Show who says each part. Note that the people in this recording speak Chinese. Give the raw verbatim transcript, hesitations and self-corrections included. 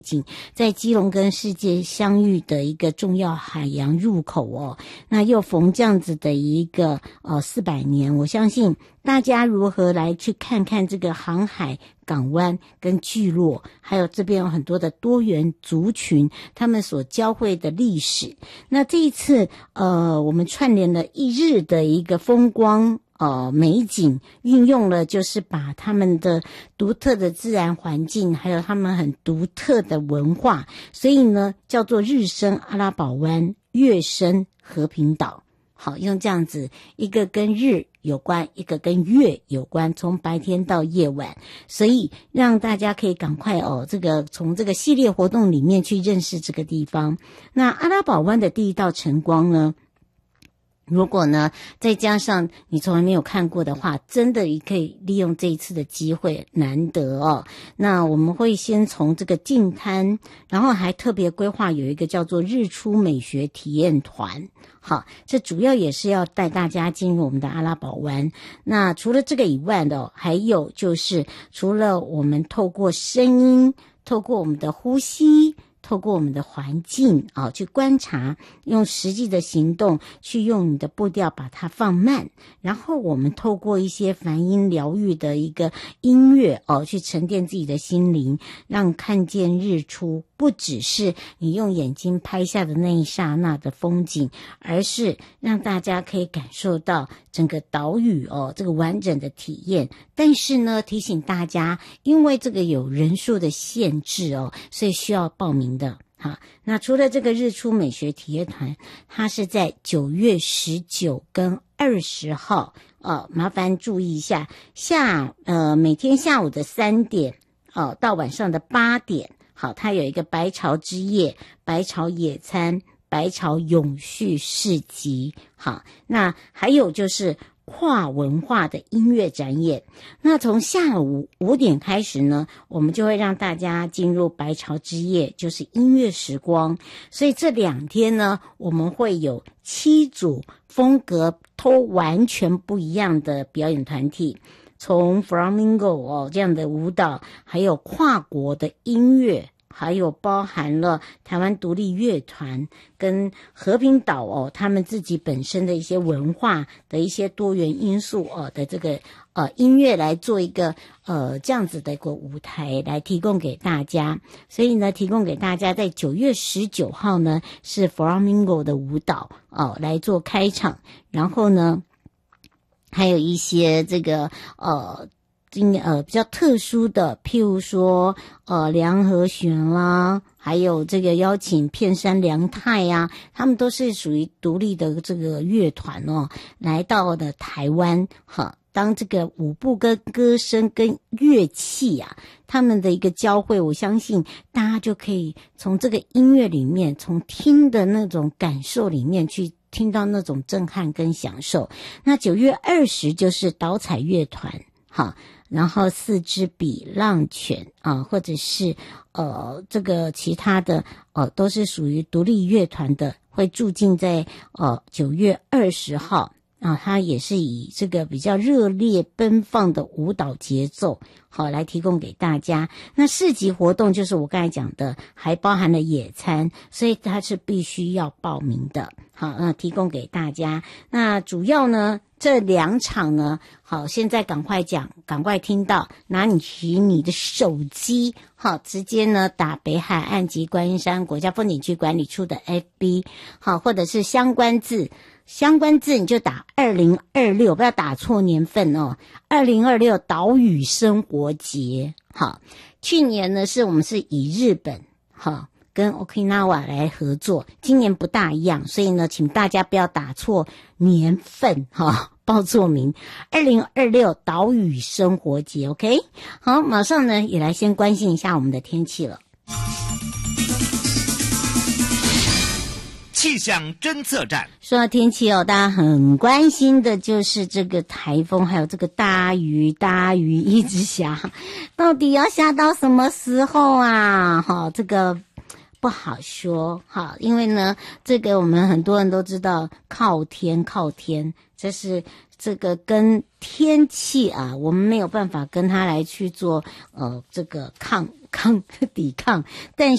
Speaker 1: 在基隆跟世界相遇的一个重要海洋入口哦，那又逢这样子的一个呃四百年，我相信大家如何来去看看这个航海港湾跟聚落，还有这边有很多的多元族群，他们所交汇的历史。那这一次呃，我们串联了一日的一个风光呃，美景，运用了就是把他们的独特的自然环境，还有他们很独特的文化，所以呢，叫做日升阿拉堡湾，月升和平岛。好，用这样子一个跟日有关，一个跟月有关，从白天到夜晚，所以让大家可以赶快哦，这个从这个系列活动里面去认识这个地方。那阿拉堡湾的第一道晨光呢，如果呢，再加上你从来没有看过的话，真的也可以利用这一次的机会，难得哦。那我们会先从这个近滩，然后还特别规划有一个叫做日出美学体验团。好，这主要也是要带大家进入我们的阿拉堡湾。那除了这个以外的，还有就是除了我们透过声音，透过我们的呼吸，透过我们的环境啊，去观察，用实际的行动去用你的步调把它放慢，然后我们透过一些梵音疗愈的一个音乐哦，去沉淀自己的心灵，让看见日出不只是你用眼睛拍下的那一刹那的风景，而是让大家可以感受到整个岛屿哦这个完整的体验。但是呢，提醒大家，因为这个有人数的限制哦，所以需要报名的。好，那除了这个日出美学体验团，它是在九月十九跟二十号，呃，麻烦注意一下，下呃每天下午的三点，哦、呃、到晚上的八点。好，它有一个白潮之夜、白潮野餐、白潮永续市集。好，那还有就是跨文化的音乐展演。那从下午五点开始呢，我们就会让大家进入白潮之夜，就是音乐时光。所以这两天呢，我们会有七组风格都完全不一样的表演团体。从 Flamingo 哦这样的舞蹈，还有跨国的音乐，还有包含了台湾独立乐团跟和平岛哦他们自己本身的一些文化的一些多元因素哦的这个呃音乐来做一个呃这样子的一个舞台来提供给大家。所以呢，提供给大家在九月十九号呢是 Flamingo 的舞蹈哦来做开场，然后呢还有一些这个呃今呃比较特殊的，譬如说呃梁和弦啦，还有这个邀请片山凉太呀、啊，他们都是属于独立的这个乐团哦，来到了台湾哈。当这个舞步跟歌声跟乐器啊，他们的一个交汇，我相信大家就可以从这个音乐里面，从听的那种感受里面去听到那种震撼跟享受。那九月二十就是岛彩乐团，好，然后四支比浪犬啊，或者是呃这个其他的呃都是属于独立乐团的，会驻进在呃九月二十号。啊，它也是以这个比较热烈奔放的舞蹈节奏，好来提供给大家。那市集活动就是我刚才讲的，还包含了野餐，所以它是必须要报名的。好，那提供给大家。那主要呢，这两场呢，好，现在赶快讲，赶快听到，拿你起你的手机，好，直接呢打北海岸及观音山国家风景区管理处的 F B， 好，或者是相关字。相关字你就打二零二六，不要打错年份哦。二零二六岛屿生活节，好，去年呢是我们是以日本好跟 Okinawa 来合作，今年不大一样，所以呢，请大家不要打错年份哈，报错名。二零二六岛屿生活节 ，OK， 好，马上呢也来先关心一下我们的天气了。
Speaker 2: 气象侦测站。
Speaker 1: 说到天气哦，大家很关心的就是这个台风，还有这个大雨，大雨一直下，到底要下到什么时候啊？哈，这个不好说哈，因为呢，这个我们很多人都知道，靠天靠天，这是这个跟天气啊，我们没有办法跟它来去做呃这个抗抗抵抗，但